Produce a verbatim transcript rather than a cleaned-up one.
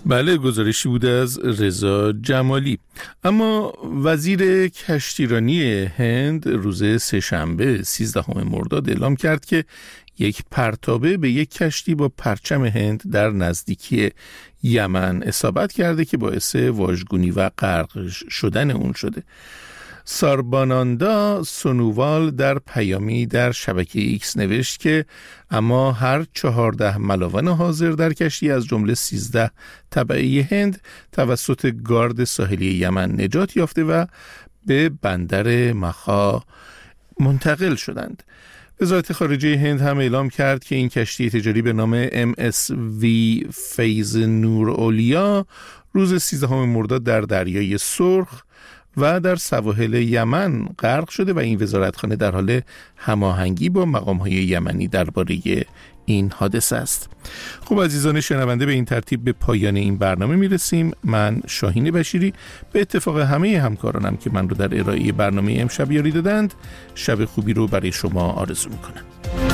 بله، گزارشی بود از رضا جمالی. اما وزیر کشتیرانی هند روز سه‌شنبه سیزدهم مرداد اعلام کرد که یک پرتابه به یک کشتی با پرچم هند در نزدیکی یمن اصابت کرده که باعث واژگونی و غرق شدن اون شده. سارباناندا سونووال در پیامی در شبکه ایکس نوشت که اما هر چهارده ملاون حاضر در کشتی از جمله سیزده تبعه هند توسط گارد ساحلی یمن نجات یافته و به بندر مخا منتقل شدند. وزارت خارجه هند هم اعلام کرد که این کشتی تجاری به نام ام اس وی فیض نور اولیا روز سیزدهم مرداد در دریای سرخ و در سواحل یمن غرق شده و این وزارتخانه در حال هماهنگی با مقام‌های یمنی درباره این حادثه است. خب عزیزان شنونده، به این ترتیب به پایان این برنامه میرسیم. من شاهین بشیری به اتفاق همه همکارانم که من رو در ارائه برنامه امشب یاری دادند، شب خوبی رو برای شما آرزو میکنم.